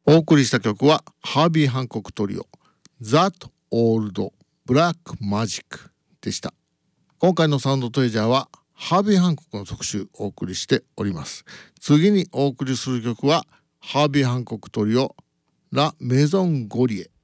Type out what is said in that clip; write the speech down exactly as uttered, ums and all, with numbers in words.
お送りした曲はハービー・ハンコックトリオ That Old Black Magic でした。今回のサウンドトレジャーはハービー・ハンコックの特集をお送りしております。次にお送りする曲はハービー・ハンコックトリオラ・メゾン・ゴリエ